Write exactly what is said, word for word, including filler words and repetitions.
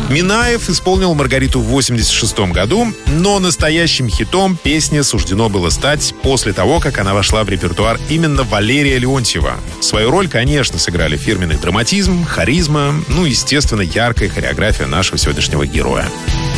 Минаев исполнил «Маргариту» в восемьдесят шестом году, но настоящим хитом песне суждено было стать после того, как она вошла в репертуар именно Валерия Леонтьева. Свою роль, конечно, сыграли фирменный драматизм, харизма, ну и, естественно, яркая хореография нашего сегодняшнего героя.